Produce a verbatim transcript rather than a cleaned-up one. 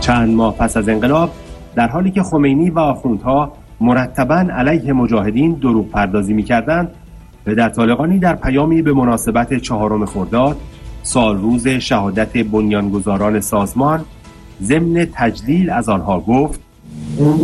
چند ماه پس از انقلاب، در حالی که خمینی و آخوندها مرتباً علیه مجاهدین دروغ پردازی می‌کردند، پدر طالقانی در پیامی به مناسبت چهارم خرداد، سال روز شهادت بنیانگذاران سازمان، ضمن تجلیل از آنها گفت: